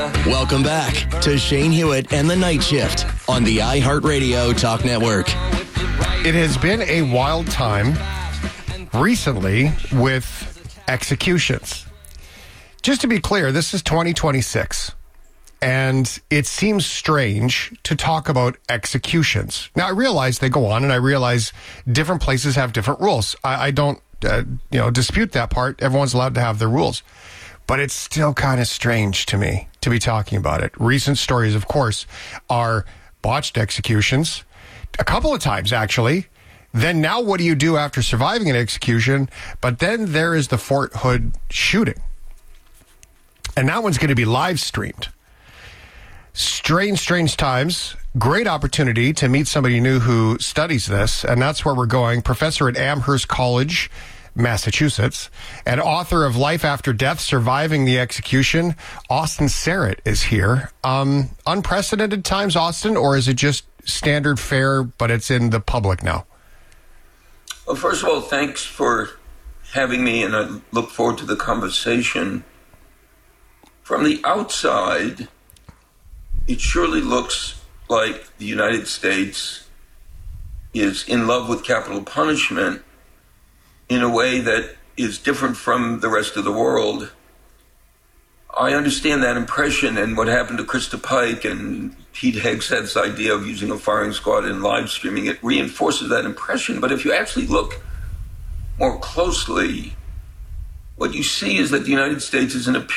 Welcome back to Shane Hewitt and the Night Shift on the iHeartRadio Talk Network. It has been a wild time recently with executions. Just to be clear, this is 2026, and it seems strange to talk about executions. Now, I realize they go on, and I realize different places have different rules. I don't dispute that part. Everyone's allowed to have their rules. But it's still kind of strange to me to be talking about it. Recent stories, of course, are botched executions. A couple of times, actually. Then now what do you do after surviving an execution? But then there is the Fort Hood shooting. And that one's going to be live streamed. Strange times. Great opportunity to meet somebody new who studies this. And that's where we're going. Professor at Amherst College, Massachusetts, and author of Life After Death, Surviving the Execution, Austin Serrett is here. Unprecedented times, Austin, or is it just standard fare, but it's in the public now? Well, first of all, thanks for having me, and I look forward to the conversation. From the outside, it surely looks like the United States is in love with capital punishment in a way that is different from the rest of the world. I understand that impression, and what happened to Krista Pike and Pete Hegseth's idea of using a firing squad and live streaming, it reinforces that impression. But if you actually look more closely, what you see is that the United States is in a